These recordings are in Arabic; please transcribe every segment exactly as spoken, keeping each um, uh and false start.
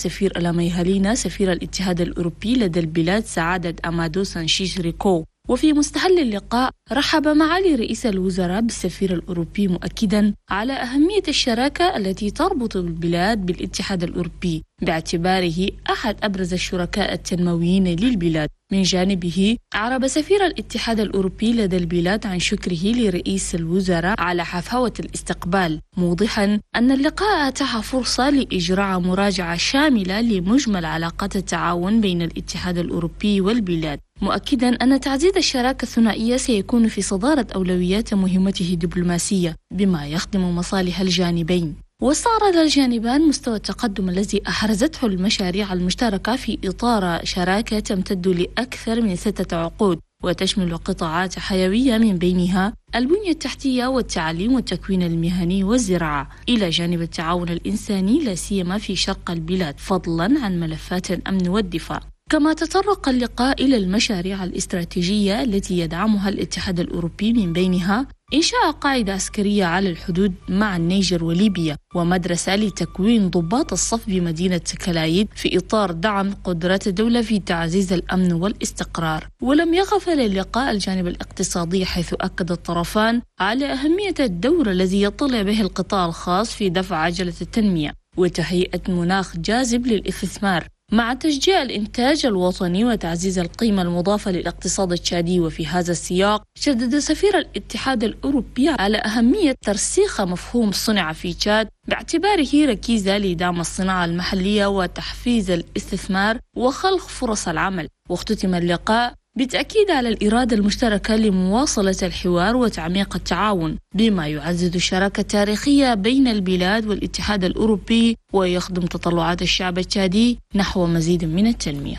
السفير ألامي هالينا سفير الاتحاد الأوروبي لدى البلاد سعادة أمادو سانشيش ريكو. وفي مستهل اللقاء رحب معالي رئيس الوزراء بالسفير الأوروبي مؤكدا على أهمية الشراكة التي تربط البلاد بالاتحاد الأوروبي باعتباره أحد أبرز الشركاء التنمويين للبلاد. من جانبه أعرب سفير الاتحاد الأوروبي لدى البلاد عن شكره لرئيس الوزراء على حفاوة الاستقبال، موضحا أن اللقاء أتاح فرصة لإجراء مراجعة شاملة لمجمل علاقات التعاون بين الاتحاد الأوروبي والبلاد، مؤكدا أن تعزيز الشراكة الثنائية سيكون في صدارة أولويات مهمته الدبلوماسية بما يخدم مصالح الجانبين. واستعرض الجانبان مستوى التقدم الذي أحرزته المشاريع المشتركة في إطار شراكة تمتد لأكثر من ستة عقود وتشمل قطاعات حيوية من بينها البنية التحتية والتعليم والتكوين المهني والزراعة، إلى جانب التعاون الإنساني لا سيما في شرق البلاد، فضلا عن ملفات الأمن والدفاع. كما تطرق اللقاء إلى المشاريع الاستراتيجية التي يدعمها الاتحاد الأوروبي، من بينها إنشاء قاعدة عسكرية على الحدود مع النيجر وليبيا، ومدرسة لتكوين ضباط الصف بمدينة كلايد في إطار دعم قدرات الدولة في تعزيز الأمن والاستقرار. ولم يغفل اللقاء الجانب الاقتصادي، حيث أكد الطرفان على أهمية الدور الذي يطلع به القطاع الخاص في دفع عجلة التنمية وتهيئة مناخ جاذب للاستثمار مع تشجيع الإنتاج الوطني وتعزيز القيمة المضافة للاقتصاد التشادي. وفي هذا السياق شدد سفير الاتحاد الأوروبي على أهمية ترسيخ مفهوم صنع في تشاد باعتباره ركيزة لدعم الصناعة المحلية وتحفيز الاستثمار وخلق فرص العمل. واختتم اللقاء بالتأكيد على الإرادة المشتركة لمواصلة الحوار وتعميق التعاون بما يعزز الشراكة التاريخية بين البلاد والاتحاد الأوروبي ويخدم تطلعات الشعب التشادي نحو مزيد من التنمية.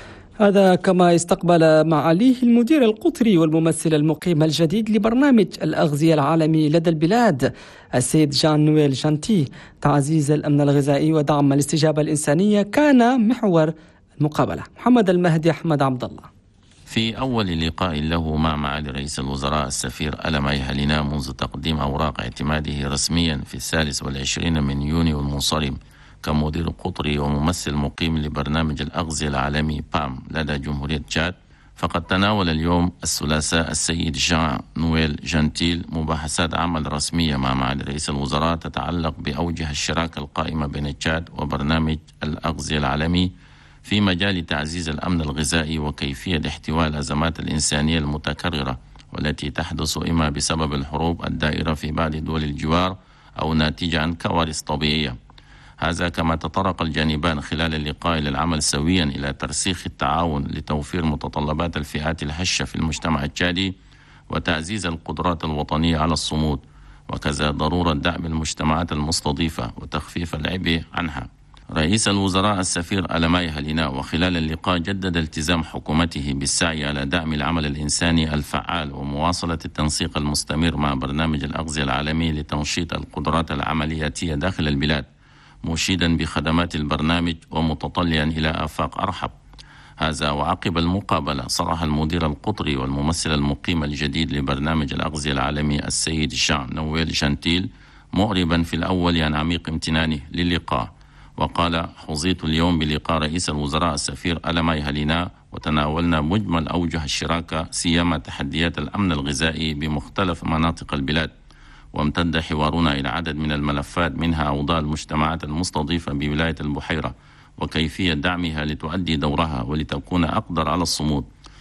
هذا كما استقبل معاليه المدير القطري والممثل المقيم الجديد لبرنامج الأغذية العالمي لدى البلاد السيد جان نويل جانتي. تعزيز الأمن الغذائي ودعم الاستجابة الإنسانية كان محور المقابلة. محمد المهدي أحمد عبد الله. في أول لقاء له مع معالي رئيس الوزراء السفير ألامي هالينا منذ تقديم أوراق اعتماده رسميا في الثالث والعشرين من يونيو المنصرم كمدير قطري وممثل مقيم لبرنامج الأغذية العالمي بام لدى جمهورية تشاد، فقد تناول اليوم الثلاثاء السيد جان نويل جانتيل مباحثات عمل رسمية مع معالي رئيس الوزراء تتعلق بأوجه الشراكة القائمة بين تشاد وبرنامج الأغذية العالمي في مجال تعزيز الأمن الغذائي وكيفية احتواء الأزمات الإنسانية المتكررة والتي تحدث إما بسبب الحروب الدائرة في بعض دول الجوار أو ناتجة عن كوارث طبيعية. هذا كما تطرق الجانبان خلال اللقاء للعمل سويا إلى ترسيخ التعاون لتوفير متطلبات الفئات الهشة في المجتمع التشادي وتعزيز القدرات الوطنية على الصمود، وكذا ضرورة دعم المجتمعات المستضيفة وتخفيف العبء عنها. رئيس الوزراء السفير ألامي هالينا وخلال اللقاء جدد التزام حكومته بالسعي على دعم العمل الإنساني الفعال ومواصلة التنسيق المستمر مع برنامج الأغذية العالمي لتنشيط القدرات العملياتية داخل البلاد، مشيدا بخدمات البرنامج ومتطلعا إلى آفاق أرحب. هذا وعقب المقابلة صرح المدير القطري والممثل المقيم الجديد لبرنامج الأغذية العالمي السيد جان نويل جانتيل مؤربا في الأول عن عميق امتنانه للقاء، وقال: حظيت اليوم بلقاء رئيس الوزراء السفير ألامي هالينا وتناولنا مجمل أوجه الشراكة سيما تحديات الأمن الغذائي بمختلف مناطق البلاد، وامتد حوارنا إلى عدد من الملفات منها أوضاع المجتمعات المستضيفة بولاية البحيرة وكيفية دعمها لتؤدي دورها ولتكون أقدر على الصمود.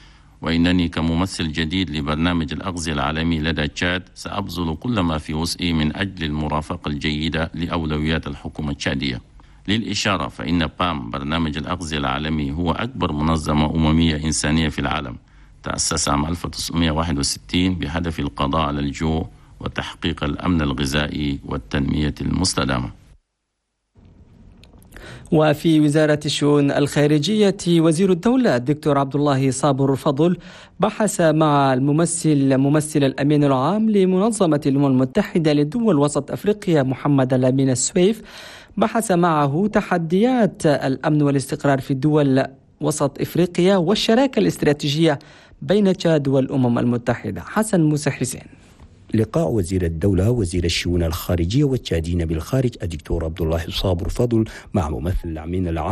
وإنني كممثل جديد لبرنامج الأغذية العالمي لدى تشاد سأبذل كل ما في وسعي من أجل المرافقة الجيدة لأولويات الحكومة التشادية. للإشارة فإن بام برنامج الأغذية العالمي هو أكبر منظمة أممية إنسانية في العالم، تأسس عام ألف وتسعمائة وواحد وستين بهدف القضاء على الجوع وتحقيق الأمن الغذائي والتنمية المستدامة. وفي وزارة الشؤون الخارجية وزير الدولة الدكتور عبد الله صابر فضل بحث مع الممثل ممثل الأمين العام لمنظمة الأمم المتحدة لدول وسط أفريقيا محمد الأمين السويف بحث معه تحديات الأمن والاستقرار في الدول وسط إفريقيا والشراكة الاستراتيجية بين تشاد والأمم المتحدة. حسن موسى حسين. لقاء وزير الدولة وزير الشؤون الخارجية والتشادين بالخارج الدكتور عبد الله صابر فضل مع ممثل الأمين العام